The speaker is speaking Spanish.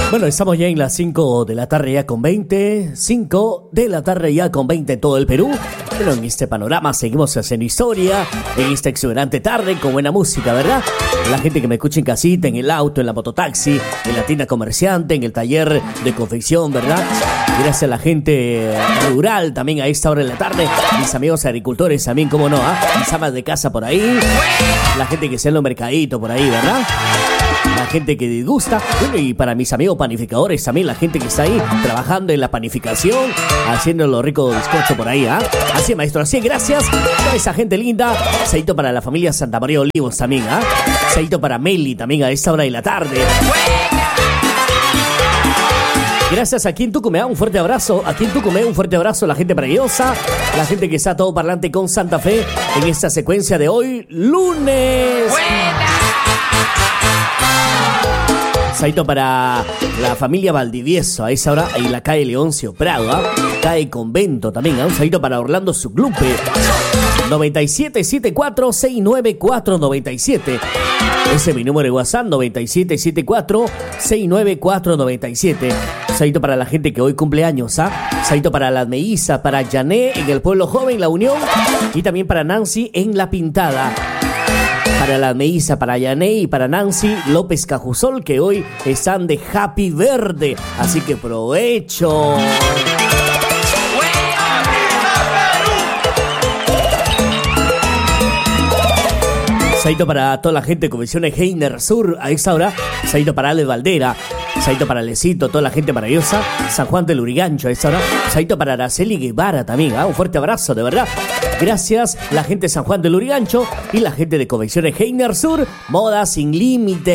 Bueno, estamos ya en las 5 de la tarde ya con 20. 5 de la tarde ya con 20 en todo el Perú. Bueno, en este panorama seguimos haciendo historia en esta exuberante tarde con buena música, ¿verdad? La gente que me escucha en casita, en el auto, en la mototaxi, en la tienda comerciante, en el taller de confección, ¿verdad? Gracias a la gente rural también a esta hora de la tarde. Mis amigos agricultores también, cómo no, mis amas de casa por ahí. La gente que está en los mercaditos por ahí, ¿verdad? La gente que disgusta. Bueno, y para mis amigos panificadores también, la gente que está ahí trabajando en la panificación, haciendo los ricos bizcochos por ahí, Así, maestro, así, gracias a toda esa gente linda. Saludito para la familia Santa María Olivos también, Saludito para Meli también a esta hora de la tarde. Gracias aquí en Tucumán, un fuerte abrazo. Aquí en Tucumán, un fuerte abrazo a la gente maravillosa, la gente que está todo parlante con Santa Fe en esta secuencia de hoy, lunes. Saludito para la familia Valdivieso a esa hora en la calle Leoncio Prado, calle Convento también, un saludito para Orlando Zuclupe 9774-69497. Ese es mi número de WhatsApp, 9774-69497. Saludito para la gente que hoy cumple años, Saludito para las mellizas, para Yané en el Pueblo Joven, La Unión, y también para Nancy en La Pintada. Para la mellizas, para Yané y para Nancy López Cajusol, que hoy están de Happy Verde. Así que provecho. Saludito para toda la gente de Comisiones Heiner Sur a esta hora. Saludito para Ale Valdera. Saludito para Lecito, toda la gente maravillosa. San Juan del Urigancho a esta hora. Saludito para Araceli Guevara también. Un fuerte abrazo, de verdad. Gracias, la gente de San Juan del Urigancho y la gente de Comisiones Heiner Sur. Moda sin límite.